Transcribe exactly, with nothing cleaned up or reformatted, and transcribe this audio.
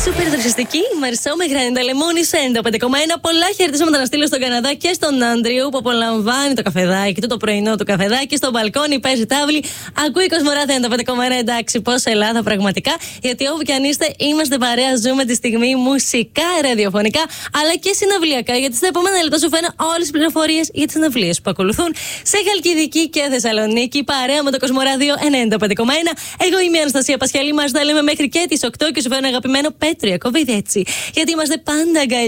Σούπερ δροσιστική, Μαρσό με γρανιτά λεμόνι σε έντο πέντε κόμμα ένα. Πολλά χαιρετίσματα να στείλω στον Καναδά και στον Άντριου που απολαμβάνει το καφεδάκι του, το πρωινό του καφεδάκι. Στο μπαλκόνι παίζει τάβλη. Ακούει Κοσμοράδιο έντο πέντε κόμμα ένα. Εντάξει, πώς Ελλάδα πραγματικά. Γιατί όπου κι αν είστε, είμαστε παρέα. Ζούμε τη στιγμή μουσικά, ραδιοφωνικά αλλά και συναυλιακά. Γιατί στα επόμενα λεπτά σου φαίνω όλες τις πληροφορίες για τις συναυλίες που ακολουθούν σε Χαλκιδική και Θεσσαλονίκη. Παρέα με το Κοσμοράδιο ενενήντα πέντε κόμμα ένα. Εγώ είμαι η Αναστασία Πασχαλή. Μας τα λέμε μέχρι και τις οκτώ και σου φαίνω αγαπημένο Πέτρο Ιακωβίδη, έτσι. Γιατί είμαστε πάντα αγκαλιά.